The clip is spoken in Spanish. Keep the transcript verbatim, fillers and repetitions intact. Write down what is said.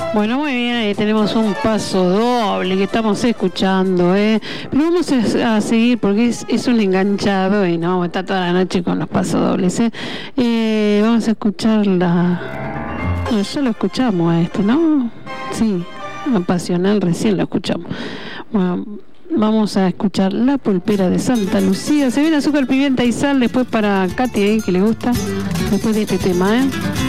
Bueno, muy bien, ahí tenemos un paso doble que estamos escuchando, ¿eh? Pero vamos a, a seguir porque es, es un enganchado y no vamos a estar toda la noche con los pasos dobles, ¿eh? Eh, vamos a escuchar la... No, ya lo escuchamos a este, ¿no? Sí, Apasional, recién lo escuchamos. Bueno, vamos a escuchar La Pulpera de Santa Lucía. Se viene Azúcar, Pimienta y Sal después para Katy, ¿eh? Que le gusta, después de este tema, ¿eh?